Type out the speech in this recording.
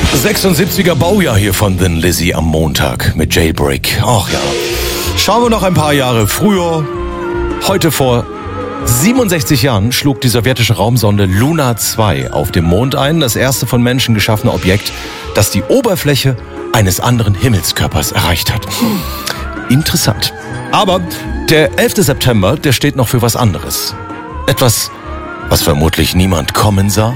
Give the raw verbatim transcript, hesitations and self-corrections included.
sechsundsiebziger Baujahr hier von Thin Lizzy am Montag mit Jailbreak. Ach ja. Schauen wir noch ein paar Jahre früher. Heute vor siebenundsechzig Jahren schlug die sowjetische Raumsonde Luna zwei auf dem Mond ein. Das erste von Menschen geschaffene Objekt, das die Oberfläche eines anderen Himmelskörpers erreicht hat. Interessant. Aber der elfte September, der steht noch für was anderes. Etwas, was vermutlich niemand kommen sah.